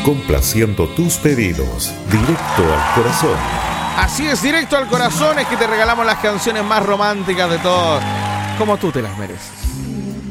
complaciendo tus pedidos, directo al corazón. Así es, directo al corazón es que te regalamos las canciones más románticas de todos, como tú te las mereces.